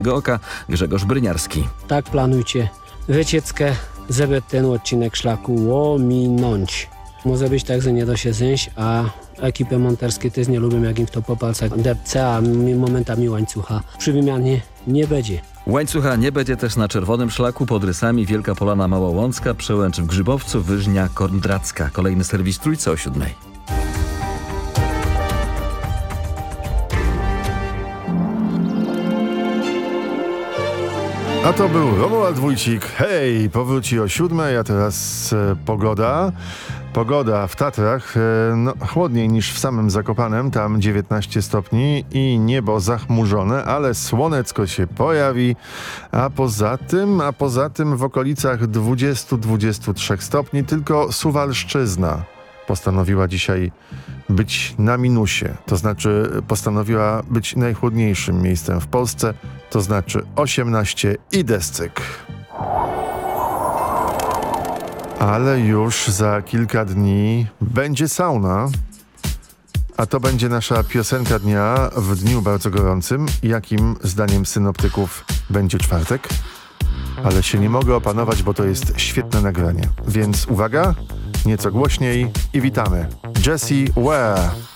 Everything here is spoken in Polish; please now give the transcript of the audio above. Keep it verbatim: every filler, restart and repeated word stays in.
Oka Grzegorz Bryniarski. Tak planujcie wycieczkę, żeby ten odcinek szlaku ominąć. Może być tak, że nie da się zejść, a ekipy monterskie też nie lubią, jak im to po palcach depce, a momentami łańcucha przy wymianie nie będzie. Łańcucha nie będzie też na czerwonym szlaku pod Rysami, Wielka Polana Mała Łącka, Przełęcz w Grzybowcu, Wyżnia Korndracka. Kolejny serwis Trójce o siódmej. A to był Romuald Wójcik. Hej, powróci o siódmej, a teraz e, pogoda. Pogoda w Tatrach, e, no, chłodniej niż w samym Zakopanem, tam dziewiętnaście stopni i niebo zachmurzone, ale słonecko się pojawi, a poza tym, a poza tym w okolicach dwudziestu do dwudziestu trzech stopni tylko Suwalszczyzna postanowiła dzisiaj być na minusie, to znaczy postanowiła być najchłodniejszym miejscem w Polsce, to znaczy osiemnaście i descyk. Ale już za kilka dni będzie sauna, a to będzie nasza piosenka dnia w dniu bardzo gorącym, jakim zdaniem synoptyków będzie czwartek. Ale się nie mogę opanować, bo to jest świetne nagranie. Więc uwaga, nieco głośniej i witamy. Jessie Ware.